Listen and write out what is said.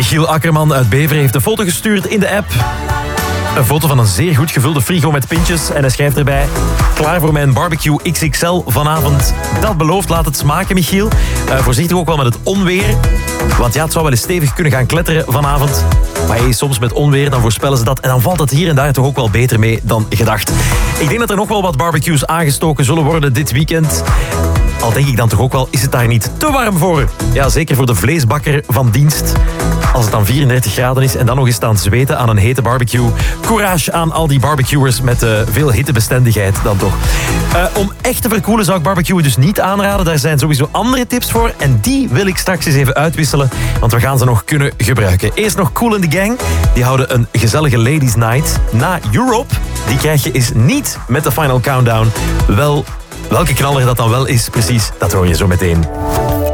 Michiel Akkerman uit Beveren heeft een foto gestuurd in de app. Een foto van een zeer goed gevulde frigo met pintjes. En hij schrijft erbij: klaar voor mijn barbecue XXL vanavond. Dat belooft, laat het smaken, Michiel. Voorzichtig ook wel met het onweer. Want ja, het zou wel eens stevig kunnen gaan kletteren vanavond. Maar hey, soms met onweer, dan voorspellen ze dat. En dan valt het hier en daar toch ook wel beter mee dan gedacht. Ik denk dat er nog wel wat barbecues aangestoken zullen worden dit weekend. Al denk ik dan toch ook wel, is het daar niet te warm voor? Ja, zeker voor de vleesbakker van dienst. Als het dan 34 graden is en dan nog eens staan zweten aan een hete barbecue. Courage aan al die barbecuers met veel hittebestendigheid dan toch. Om echt te verkoelen zou ik barbecuen dus niet aanraden. Daar zijn sowieso andere tips voor. En die wil ik straks eens even uitwisselen. Want we gaan ze nog kunnen gebruiken. Eerst nog Kool and the Gang. Die houden een gezellige ladies night. Na Europe, die krijg je eens niet met de Final Countdown. Wel, welke knaller dat dan wel is precies, dat hoor je zo meteen.